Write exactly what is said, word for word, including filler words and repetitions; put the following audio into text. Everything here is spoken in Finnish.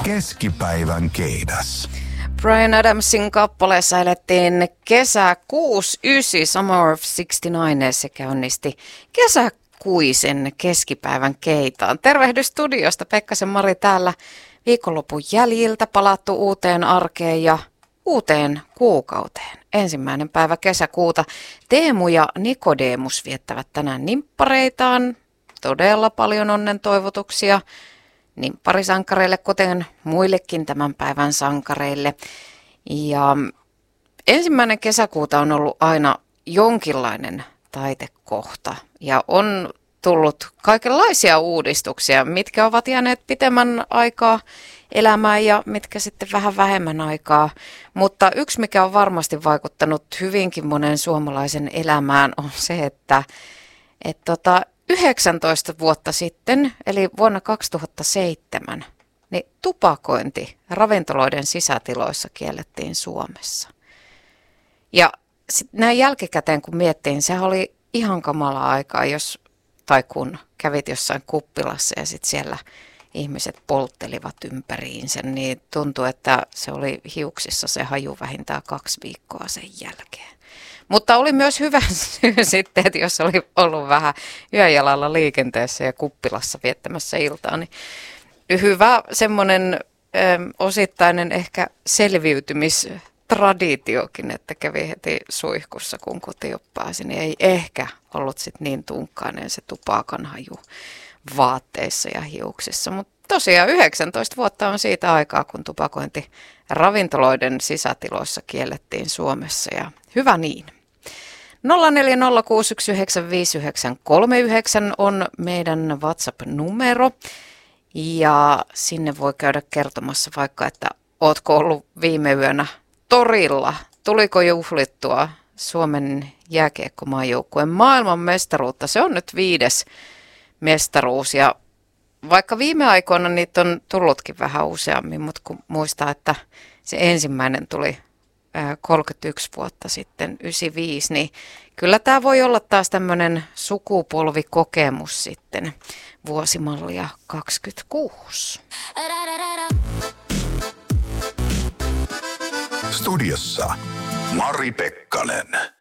Keskipäivän keidas. Bryan Adamsin kappaleessa elettiin kesä kuusikymmentäyhdeksän, Summer of sixty-nine, se käynnisti kesäkuisen keskipäivän keitaan. Tervehdys studiosta, Pekkasen Mari täällä viikonlopun jäljiltä, palattu uuteen arkeen ja uuteen kuukauteen. Ensimmäinen päivä kesäkuuta. Teemu ja Nikodemus viettävät tänään nimppareitaan. Todella paljon onnen toivotuksia nimpparisankareille, kuten muillekin tämän päivän sankareille. Ja ensimmäinen kesäkuuta on ollut aina jonkinlainen taitekohta ja on tullut kaikenlaisia uudistuksia, mitkä ovat jääneet pitemmän aikaa elämään ja mitkä sitten vähän vähemmän aikaa. Mutta yksi, mikä on varmasti vaikuttanut hyvinkin monen suomalaisen elämään, on se, että et tota, yhdeksäntoista vuotta sitten, eli vuonna kaksituhattaseitsemän, niin tupakointi ravintoloiden sisätiloissa kiellettiin Suomessa. Ja sitten näin jälkikäteen, kun miettiin, sehän oli ihan kamalaa aikaa, jos tai kun kävit jossain kuppilassa ja sitten siellä ihmiset polttelivat ympäriinsä, niin tuntui, että se oli hiuksissa se haju vähintään kaksi viikkoa sen jälkeen. Mutta oli myös hyvä syy sitten, että jos oli ollut vähän yöjalalla liikenteessä ja kuppilassa viettämässä iltaa, niin hyvä semmoinen ö, osittainen ehkä selviytymistraditiokin, että kävi heti suihkussa, kun kotiin pääsi, niin ei ehkä ollut sit niin tunkkainen se tupakan haju vaatteissa ja hiuksissa. Mutta tosiaan yhdeksäntoista vuotta on siitä aikaa, kun tupakointi ravintoloiden sisätiloissa kiellettiin Suomessa ja hyvä niin. nolla neljä nolla kuusi yksi yhdeksän viisi yhdeksän kolme yhdeksän on meidän WhatsApp-numero ja sinne voi käydä kertomassa vaikka, että ootko ollut viime yönä torilla. Tuliko juhlittua Suomen jääkiekkomaajoukkueen maailmanmestaruutta? Se on nyt viides mestaruus ja vaikka viime aikoina niitä on tullutkin vähän useammin, mutta kun muistaa, että se ensimmäinen tuli kolmekymmentäyksi vuotta sitten, yhdeksänkymmentäviisi, niin kyllä tämä voi olla taas tämmöinen sukupolvikokemus sitten vuosimallia kaksikymmentäkuusi. Studiossa Mari Pekkanen.